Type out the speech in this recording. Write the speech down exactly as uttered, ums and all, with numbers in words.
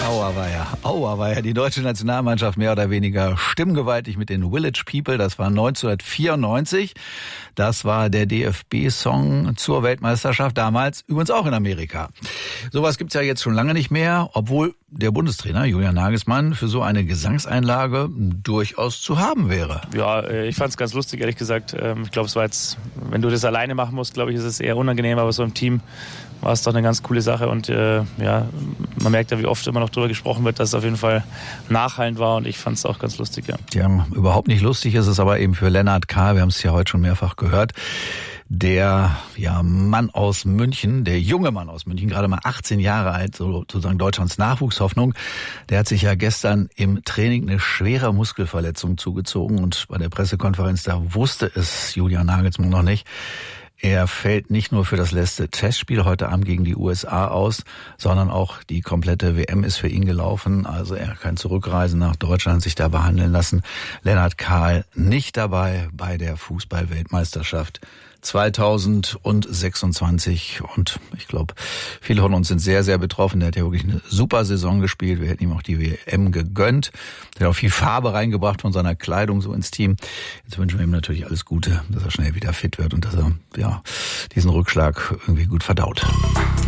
Aua war ja, aua war ja die deutsche Nationalmannschaft mehr oder weniger stimmgewaltig mit den Village People. Das war neunzehnhundertvierundneunzig. Das war der D F B-Song zur Weltmeisterschaft, damals übrigens auch in Amerika. Sowas gibt's ja jetzt schon lange nicht mehr, obwohl der Bundestrainer Julian Nagelsmann für so eine Gesangseinlage durchaus zu haben wäre. Ja, ich fand's ganz lustig, ehrlich gesagt. Ich glaube, es war jetzt, wenn du das alleine machen musst, glaube ich, ist es eher unangenehm, aber so im Team war es doch eine ganz coole Sache und äh, ja, man merkt ja, wie oft immer noch darüber gesprochen wird, dass es auf jeden Fall nachhallend war und ich fand es auch ganz lustig, ja. Ja, überhaupt nicht lustig ist es aber eben für Lennart Kahl, wir haben es ja heute schon mehrfach gehört, der ja Mann aus München, der junge Mann aus München, gerade mal achtzehn Jahre alt, sozusagen Deutschlands Nachwuchshoffnung, der hat sich ja gestern im Training eine schwere Muskelverletzung zugezogen und bei der Pressekonferenz, da wusste es Julian Nagelsmann noch nicht. Er fällt nicht nur für das letzte Testspiel heute Abend gegen die U S A aus, sondern auch die komplette W M ist für ihn gelaufen. Also er kann zurückreisen nach Deutschland, sich da behandeln lassen. Lennart Kahl nicht dabei bei der Fußball-Weltmeisterschaft zweitausendsechsundzwanzig. Und ich glaube, viele von uns sind sehr, sehr betroffen. Der hat ja wirklich eine super Saison gespielt. Wir hätten ihm auch die W M gegönnt. Der hat auch viel Farbe reingebracht von seiner Kleidung so ins Team. Jetzt wünschen wir ihm natürlich alles Gute, dass er schnell wieder fit wird und dass er ja diesen Rückschlag irgendwie gut verdaut.